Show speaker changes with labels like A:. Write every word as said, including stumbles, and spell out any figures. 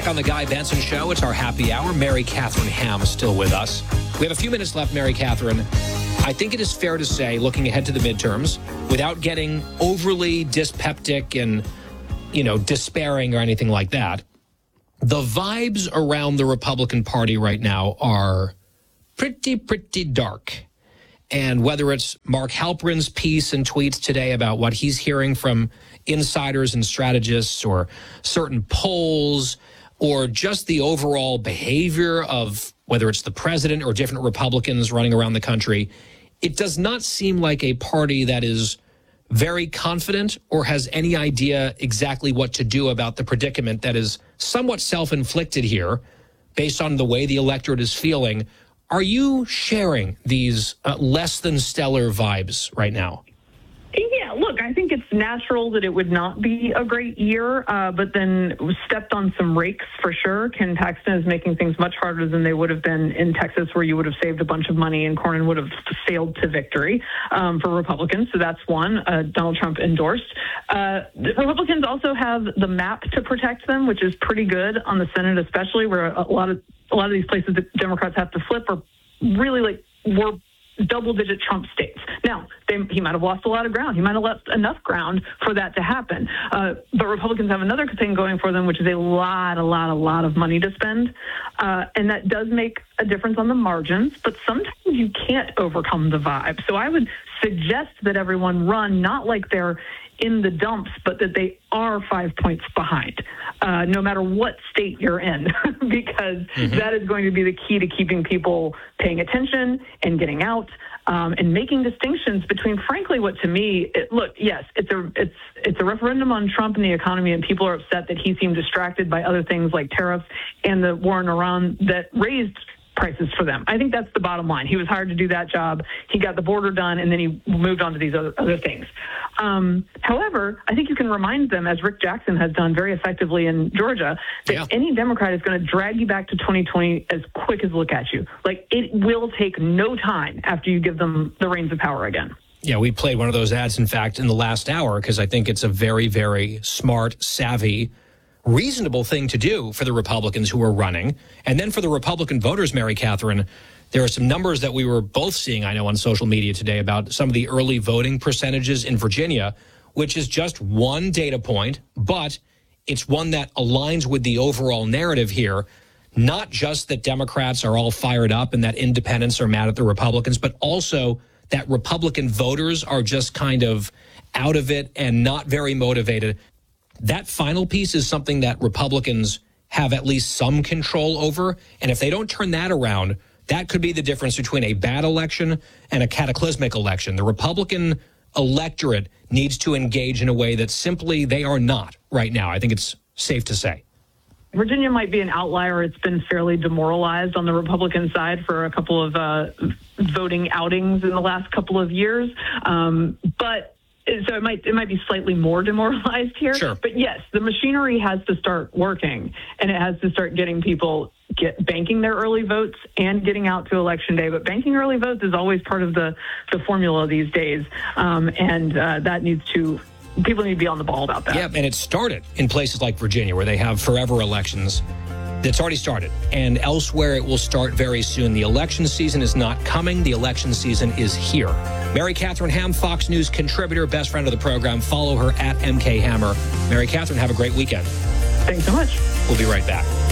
A: Back on the Guy Benson Show, it's our happy hour. Mary Catherine Ham is still with us. We have a few minutes left, Mary Catherine. I think it is fair to say, looking ahead to the midterms, without getting overly dyspeptic and, you know, despairing or anything like that, the vibes around the Republican Party right now are pretty, pretty dark. And whether it's Mark Halperin's piece and tweets today about what he's hearing from insiders and strategists, or certain polls, or just the overall behavior of whether it's the president or different Republicans running around the country, it does not seem like a party that is very confident or has any idea exactly what to do about the predicament that is somewhat self-inflicted here based on the way the electorate is feeling. Are you sharing these uh, less than stellar vibes right now?
B: Yeah, look, I think it's natural that it would not be a great year, uh, but then stepped on some rakes for sure. Ken Paxton is making things much harder than they would have been in Texas, where you would have saved a bunch of money and Cornyn would have sailed to victory um, for Republicans. So that's one. Uh, Donald Trump endorsed. Uh, the Republicans also have the map to protect them, which is pretty good on the Senate, especially where a lot of a lot of these places that Democrats have to flip are really like were double-digit Trump states. Now, they, he might have lost a lot of ground. He might have left enough ground for that to happen. Uh, but Republicans have another thing going for them, which is a lot, a lot, a lot of money to spend. Uh, and that does make a difference on the margins, but sometimes you can't overcome the vibe. So I would suggest that everyone run not like they're in the dumps, but that they are five points behind, uh, no matter what state you're in, because mm-hmm. that is going to be the key to keeping people paying attention and getting out, um, and making distinctions between, frankly, what to me, it, look, yes, it's a it's it's a referendum on Trump and the economy, and people are upset that he seemed distracted by other things like tariffs and the war in Iran that raised prices for them. I think that's the bottom line. He was hired to do that job. He got the border done, and then he moved on to these other, other things. Um, however, I think you can remind them, as Rick Jackson has done very effectively in Georgia, that yeah. any Democrat is going to drag you back to twenty twenty as quick as look at you. Like, it will take no time after you give them the reins of power again.
A: Yeah, we played one of those ads, in fact, in the last hour, because I think it's a very, very smart, savvy, reasonable thing to do for the Republicans who are running. And then for the Republican voters, Mary Catherine, there are some numbers that we were both seeing, I know, on social media today about some of the early voting percentages in Virginia, which is just one data point, but it's one that aligns with the overall narrative here. Not just that Democrats are all fired up and that independents are mad at the Republicans, but also that Republican voters are just kind of out of it and not very motivated. That final piece is something that Republicans have at least some control over. And if they don't turn that around, that could be the difference between a bad election and a cataclysmic election. The Republican electorate needs to engage in a way that simply they are not right now. I think it's safe to say.
B: Virginia might be an outlier. It's been fairly demoralized on the Republican side for a couple of uh, voting outings in the last couple of years. Um, but So it might it might be slightly more demoralized here.
A: Sure.
B: But yes, the machinery has to start working, and it has to start getting people get banking their early votes and getting out to Election Day. But banking early votes is always part of the, the formula these days, um, and uh, that needs to people need to be on the ball about that.
A: Yeah, and it started in places like Virginia, where they have forever elections. It's already started, and elsewhere it will start very soon. The election season is not coming. The election season is here. Mary Catherine Ham, Fox News contributor, best friend of the program. Follow her at M K Hammer. Mary Catherine, have a great weekend.
B: Thanks so much.
A: We'll be right back.